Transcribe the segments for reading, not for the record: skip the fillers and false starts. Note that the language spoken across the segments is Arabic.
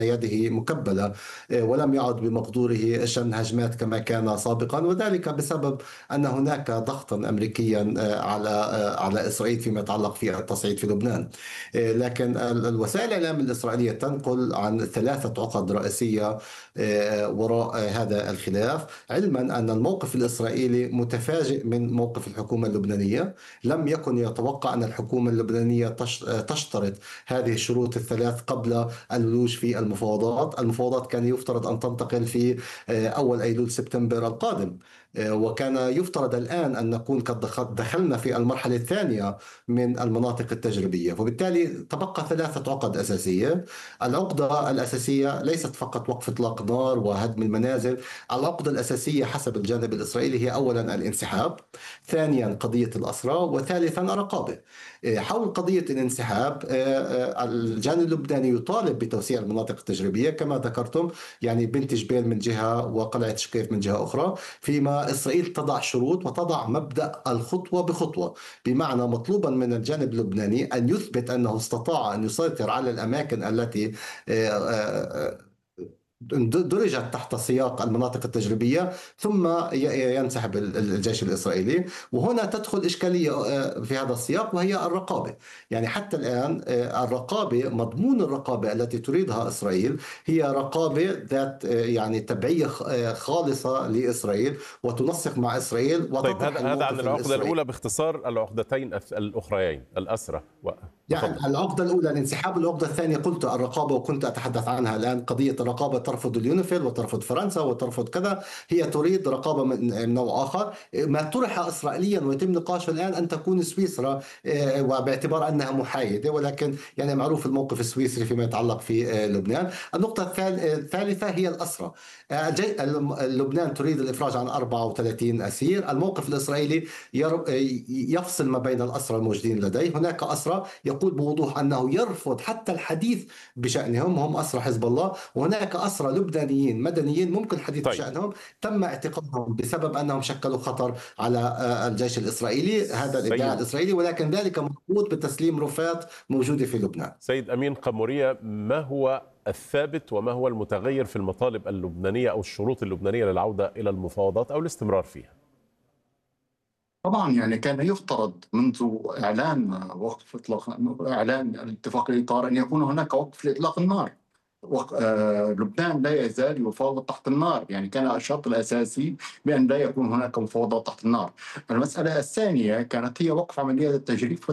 يده مكبلة، ولم يعد بمقدوره شن هجمات كما كان سابقا، وذلك بسبب أن هناك ضغطا أمريكيا على إسرائيل فيما يتعلق في التصعيد في لبنان. لكن الوسائل الإعلام الإسرائيلية تنقل عن ثلاثة عقد رئيسية وراء هذا الخلاف، علما أن الموقف الإسرائيلي متفاجئ من موقف الحكومة اللبنانية. لم يكن يتوقع أن الحكومة اللبنانية تشترط هذه الشروط الثلاث قبل الولوج في المفاوضات كان يفترض أن تنتقل في أول أيلول سبتمبر القادم. وكان يفترض الآن أن نكون قد دخلنا في المرحلة الثانية من المناطق التجريبية، وبالتالي تبقى ثلاثة عقد أساسية. العقدة الأساسية ليست فقط وقف إطلاق نار وهدم المنازل. العقدة الأساسية حسب الجانب الإسرائيلي هي أولا الانسحاب، ثانيا قضية الأسرى، وثالثا الرقابة. حول قضية الانسحاب، الجانب اللبناني يطالب بتوسيع المناطق التجريبية كما ذكرتم، يعني بنت جبيل من جهة وقلعة شقيف من جهة أخرى، فيما إسرائيل تضع شروط وتضع مبدأ الخطوة بخطوة. بمعنى مطلوبا من الجانب اللبناني أن يثبت أنه استطاع أن يسيطر على الأماكن التي درجت تحت سياق المناطق التجريبية، ثم ينسحب الجيش الإسرائيلي. وهنا تدخل إشكالية في هذا السياق، وهي الرقابة. يعني حتى الآن الرقابة، مضمون الرقابة التي تريدها إسرائيل هي رقابة ذات يعني تبعية خالصة لإسرائيل، وتنسق مع إسرائيل طيب، وتطرح هذا عن الموقف العقدة الإسرائيلي. الأولى، باختصار العقدتين الأخريين الأسرى. يعني تفضل. العقدة الأولى الانسحاب، العقدة الثانية قلت الرقابة وكنت أتحدث عنها الآن. قضية الرقابة ترفض اليونيفيل وترفض فرنسا وترفض كذا، هي تريد رقابة من نوع آخر. ما طرح إسرائيليا ويتم نقاشه الآن أن تكون سويسرا، وباعتبار أنها محايدة، ولكن يعني معروف الموقف السويسري فيما يتعلق في لبنان. النقطة الثالثة هي الأسرى. لبنان تريد الإفراج عن 34 أسير. الموقف الإسرائيلي يفصل ما بين الأسرى الموجودين لديه. هناك أسرى يقول بوضوح أنه يرفض حتى الحديث بشأنهم، هم أسرى حزب الله. وهناك أسرى لبنانيين مدنيين ممكن الحديث طيب بشأنهم، تم اعتقالهم بسبب أنهم شكلوا خطر على الجيش الإسرائيلي. هذا الادعاء سيد الإسرائيلي، ولكن ذلك مربوط بتسليم رفات موجودة في لبنان. سيد أمين قمورية، ما هو الثابت وما هو المتغير في المطالب اللبنانية أو الشروط اللبنانية للعودة إلى المفاوضات أو الاستمرار فيها؟ طبعا يعني كان يفترض منذ إعلان وقف إطلاق إعلان الاتفاق الإطار أن يكون هناك وقف لإطلاق النار. لبنان لا يزال يفاوض تحت النار، يعني كان الشرط الأساسي بأن لا يكون هناك مفاوضات تحت النار. المسألة الثانية كانت هي وقف عمليات التجريف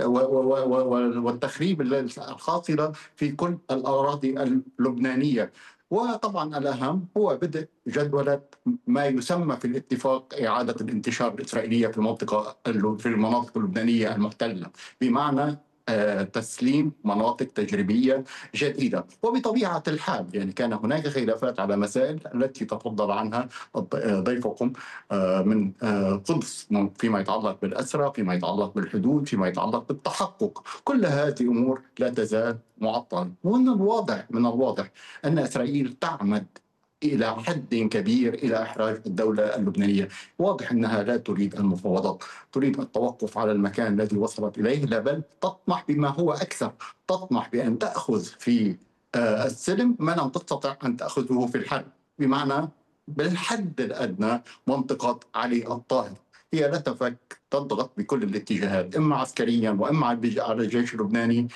والتخريب الحاصلة في كل الأراضي اللبنانية. وطبعا الأهم هو بدء جدولة ما يسمى في الاتفاق إعادة الانتشار الإسرائيلية في المناطق اللبنانية المحتلة، بمعنى تسليم مناطق تجريبية جديدة. وبطبيعة الحال يعني كان هناك خلافات على مسائل التي تفضل عنها ضيفكم من قدس، فيما يتعلق بالأسرى، فيما يتعلق بالحدود، فيما يتعلق بالتحقق. كل هذه أمور لا تزال معطلة. من الواضح أن إسرائيل تعمد إلى حد كبير إلى إحراج الدولة اللبنانية. واضح أنها لا تريد المفاوضات، تريد التوقف على المكان الذي وصلت إليه، لا بل تطمح بما هو أكثر، تطمح بأن تأخذ في السلم ما لم تستطع أن تأخذه في الحرب، بمعنى بالحد الأدنى منطقة علي الطاهر هي لا تفك تضغط بكل الاتجاهات، إما عسكريا وإما على الجيش اللبناني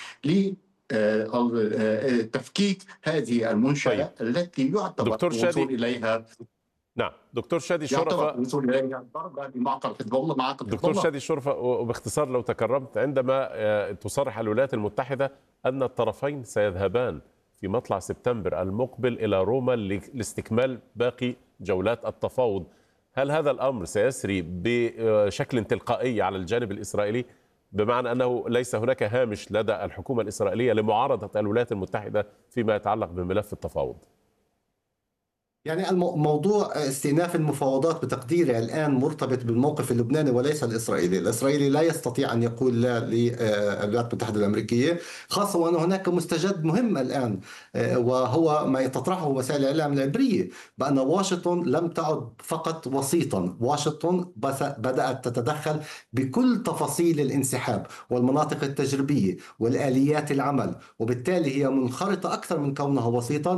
تفكيك هذه المنشأة. طيب التي يعتبر دكتور الوصول شادي. إليها نعم دكتور شادي يعتبر الشرفة. الوصول إليها ضربة بمعقل حزب الله، معقل حزب دكتور الله. شادي الشرفة، وباختصار لو تكرمت، عندما تصرح الولايات المتحدة أن الطرفين سيذهبان في مطلع سبتمبر المقبل إلى روما لاستكمال باقي جولات التفاوض، هل هذا الأمر سيسري بشكل تلقائي على الجانب الإسرائيلي، بمعنى أنه ليس هناك هامش لدى الحكومة الإسرائيلية لمعارضة الولايات المتحدة فيما يتعلق بملف التفاوض؟ يعني موضوع استئناف المفاوضات بتقديري الآن مرتبط بالموقف اللبناني وليس الإسرائيلي. الإسرائيلي لا يستطيع أن يقول لا للولايات المتحدة الأمريكية، خاصة وأن هناك مستجد مهم الآن، وهو ما تطرحه وسائل الإعلام العبرية، بأن واشنطن لم تعد فقط وسيطا. واشنطن بدأت تتدخل بكل تفاصيل الانسحاب والمناطق التجريبية والآليات العمل، وبالتالي هي منخرطة أكثر من كونها وسيطا.